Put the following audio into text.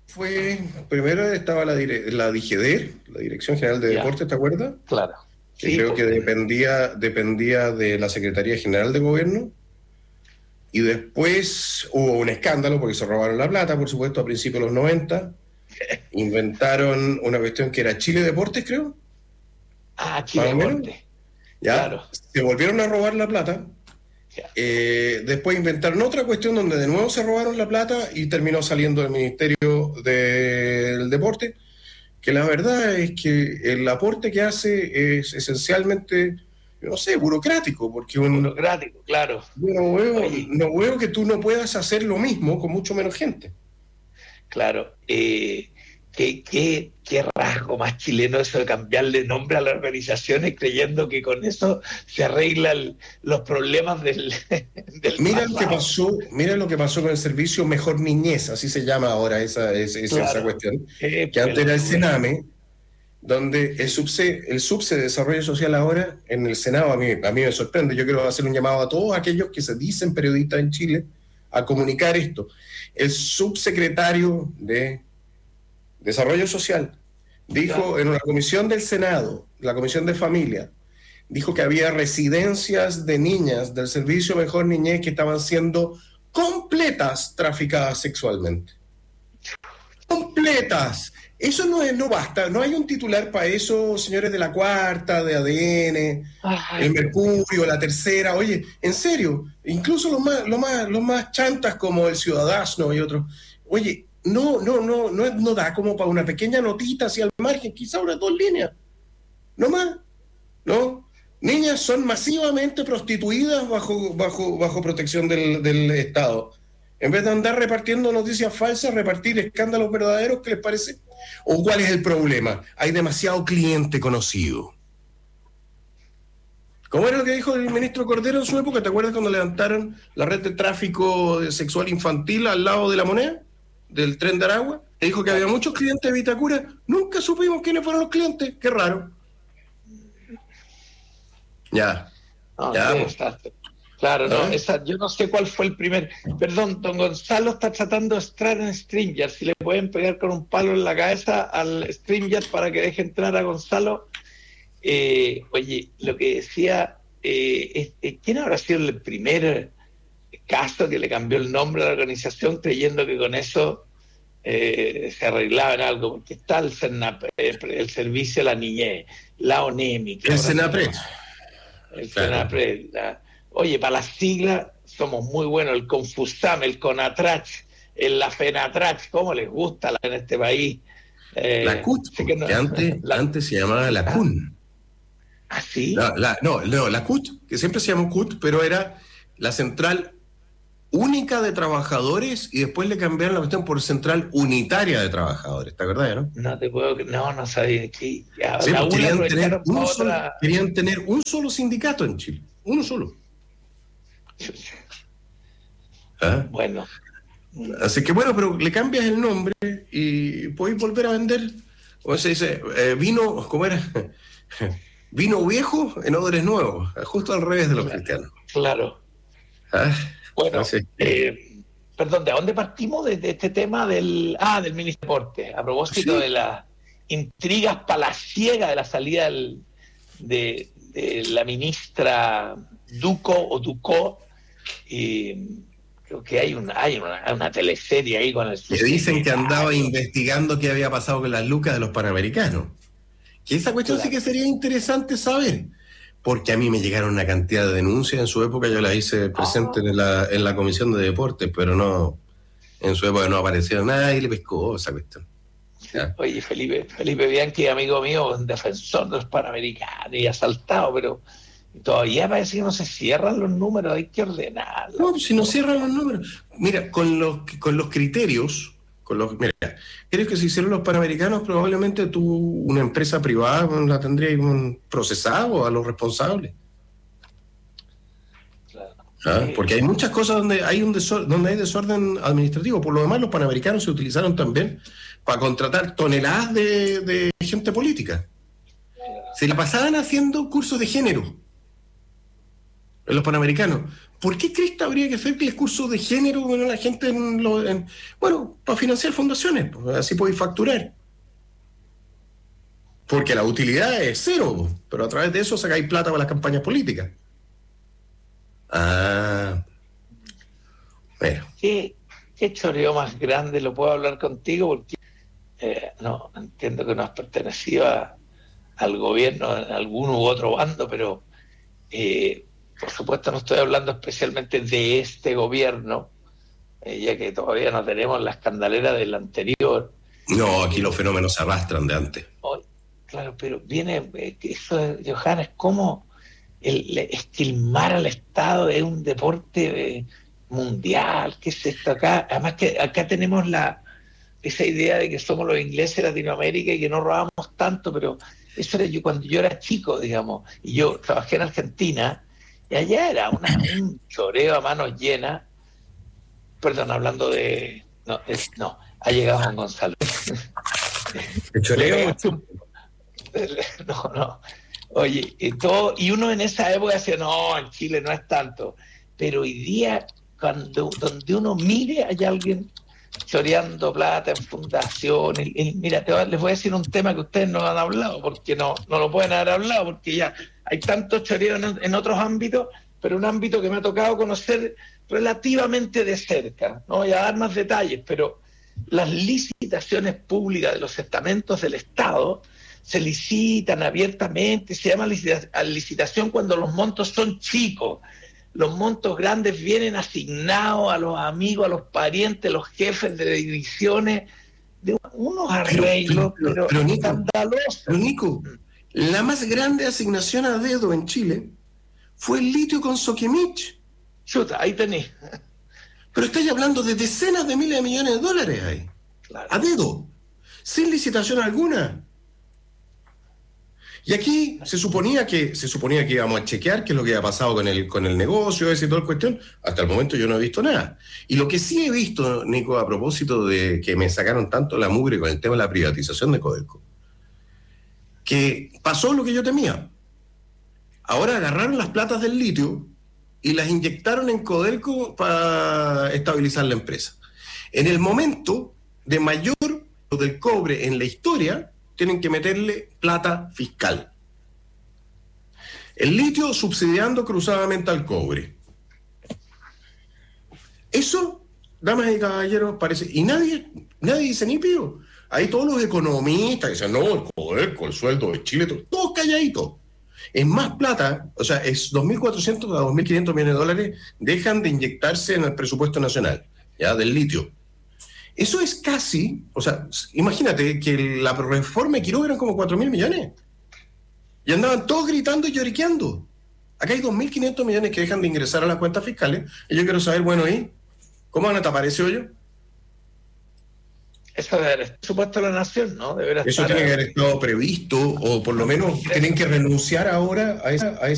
fue, primero estaba la DGDER, la Dirección General de Ya, Deportes, ¿te acuerdas? claro. Que Sí, creo que pues, dependía de la Secretaría General de Gobierno. Y después hubo un escándalo porque se robaron la plata, por supuesto, a principios de los 90. Inventaron una cuestión que era Chile Deportes, creo, Chile más o menos. Deporte, Ya, claro. se volvieron a robar la plata. Ya. Después inventaron otra cuestión donde de nuevo se robaron la plata y terminó saliendo del Ministerio del Deporte, que la verdad es que el aporte que hace es esencialmente, yo no sé, burocrático, porque Burocrático, claro. yo no veo, Oye, no veo que tú no puedas hacer lo mismo con mucho menos gente. claro. Qué rasgo más chileno eso de cambiarle nombre a las organizaciones creyendo que con eso se arreglan los problemas del pasado. Mira lo que pasó con el servicio Mejor Niñez, así se llama ahora esa Claro. cuestión, Qué que antes era el pelotudo. Sename, donde Sí. el subse de Desarrollo Social ahora en el Senado a mí me sorprende. Yo quiero hacer un llamado a todos aquellos que se dicen periodistas en Chile a comunicar esto. El subsecretario de Desarrollo Social ¿Ya? dijo en una comisión del Senado, la Comisión de Familia, dijo que había residencias de niñas del servicio Mejor Niñez que estaban siendo completas traficadas sexualmente. Completas. Eso no basta. No hay un titular para eso, señores de la Cuarta, de ADN, el Ay, Dios mío. Mercurio, la Tercera. Oye, en serio, incluso los más chantas como el Ciudadano y otros. Oye, no da como para una pequeña notita hacia el margen, quizá unas 2 líneas. No más. ¿No? Niñas son masivamente prostituidas bajo protección del Estado. En vez de andar repartiendo noticias falsas, repartir escándalos verdaderos, ¿qué les parece? ¿O cuál es el problema? Hay demasiado cliente conocido. ¿Cómo era lo que dijo el ministro Cordero en su época? ¿Te acuerdas cuando levantaron la red de tráfico sexual infantil al lado de la Moneda? Del tren de Aragua. Dijo que había Claro. muchos clientes de Vitacura. Nunca supimos quiénes fueron los clientes. Qué raro. Ya, No, qué ya, pues. desastre. Claro, no, ¿Ah? yo no sé cuál fue el primer. Perdón, don Gonzalo está tratando de entrar en StreamYard. Si le pueden pegar con un palo en la cabeza al StreamYard para que deje entrar a Gonzalo. Oye, lo que decía, ¿quién habrá sido el primer caso que le cambió el nombre a la organización creyendo que con eso se arreglaba en algo? Porque está el Servicio de la Niñez, la ONEMI, que El ahora se Senapred. llama el Claro. Senapred. Oye, para las siglas somos muy buenos, el Confusam, el Conatrach, la FENATRACH, ¿cómo les gusta en este país? La CUT, Sé que no, que antes se llamaba la ¿ah? CUN. ¿Ah, sí? No, la CUT, que siempre se llamó CUT, pero era la Central Única de Trabajadores y después le cambiaron la cuestión por Central Unitaria de Trabajadores, ¿te acordás, no? No te puedo, no sabía que Sí, la pues una aprovecharon para otra. querían tener un solo sindicato en Chile, uno solo. ¿Ah? Bueno, Así que bueno, pero le cambias el nombre y podéis volver a vender, o se dice, vino, ¿cómo era? Vino viejo en odres nuevos, justo al revés de los cristianos. claro. Ah, Bueno, así que, perdón, ¿de dónde partimos de este tema del Ministerio de Deporte? A propósito de sí, las intrigas palaciegas de la salida de la ministra Ducó, y creo que hay una teleserie ahí con el que dicen que andaba subsecretario. investigando qué había pasado con las lucas de los panamericanos. Que esa cuestión sí Claro. que sería interesante saber, porque a mí me llegaron una cantidad de denuncias en su época, yo las hice presente Ah, en la comisión de deportes, pero no, en su época no apareció nada y le pescó esa cuestión. sí. ¿Ya? Oye, Felipe Bianchi, amigo mío, un defensor de los panamericanos y asaltado, pero todavía parece que no se cierran los números, hay que ordenar la No, pues si no cuestión. cierran los números. Mira, con los criterios, mira, criterios que se hicieron los panamericanos, probablemente tú, una empresa privada, la tendría procesado a los responsables. Claro. ¿Ah? Porque hay muchas cosas donde donde hay desorden administrativo. Por lo demás, los panamericanos se utilizaron también para contratar toneladas de gente política. Claro. Se la pasaban haciendo cursos de género. en los Panamericanos. ¿Por qué cresta habría que hacer discursos de género bueno, la gente bueno, para financiar fundaciones? Pues, así podéis facturar. Porque la utilidad es cero, pero a través de eso sacáis plata para las campañas políticas. Ah, bueno. ¿Qué choreo más grande? Lo puedo hablar contigo porque no entiendo que no has pertenecido al gobierno en algún u otro bando, pero por supuesto no estoy hablando especialmente de este gobierno, ya que todavía no tenemos la escandalera del anterior. No, aquí los fenómenos se arrastran de antes. Claro, pero viene, eso, Johanna, es como esquilmar al Estado es un deporte mundial. ¿Qué es esto acá? Además que acá tenemos esa idea de que somos los ingleses de Latinoamérica y que no robamos tanto, pero eso era yo cuando yo era chico, digamos, y yo trabajé en Argentina, y allá era un choreo a manos llenas. Perdón, hablando de... No, ha llegado Juan Gonzalo. ¿El choreo? No. Oye, y uno en esa época decía, no, en Chile no es tanto. Pero hoy día, donde uno mire, hay alguien choreando plata en fundaciones. Mira, les voy a decir un tema que ustedes no han hablado, porque no lo pueden haber hablado, porque ya hay tantos choreos en otros ámbitos, pero un ámbito que me ha tocado conocer relativamente de cerca. No voy a dar más detalles, pero las licitaciones públicas de los estamentos del Estado se licitan abiertamente, se llama licitación cuando los montos son chicos. Los montos grandes vienen asignados a los amigos, a los parientes, los jefes de divisiones, de unos arreglos, pero escandalosos. Pero Nico, la más grande asignación a dedo en Chile fue el litio con Soquimich. Chuta, ahí tenés. Pero estáis hablando de decenas de miles de millones de dólares ahí. Claro. A dedo, sin licitación alguna. Y aquí se suponía que íbamos a chequear qué es lo que había pasado con el negocio, ese y toda la cuestión. Hasta el momento yo no he visto nada. Y lo que sí he visto, Nico, a propósito de que me sacaron tanto la mugre con el tema de la privatización de Codelco, que pasó lo que yo temía. Ahora agarraron las platas del litio y las inyectaron en Codelco para estabilizar la empresa. En el momento de mayor del cobre en la historia, tienen que meterle plata fiscal. El litio subsidiando cruzadamente al cobre. Eso, damas y caballeros, parece... Y nadie dice ni pío. Ahí todos los economistas dicen, no, el Codelco, el sueldo de Chile, todos calladitos. Es más plata, o sea, es 2.400 a 2.500 millones de dólares dejan de inyectarse en el presupuesto nacional, ya, del litio. Eso es casi, o sea, imagínate que la reforma de Quiroga eran como 4.000 millones. Y andaban todos gritando y lloriqueando. Acá hay 2.500 millones que dejan de ingresar a las cuentas fiscales. Y yo quiero saber, bueno, ¿y cómo van a tapar ese hoyo? Eso debe haber supuesto la nación, ¿no? Eso tiene que haber estado previsto, o por lo menos tienen que renunciar ahora a esa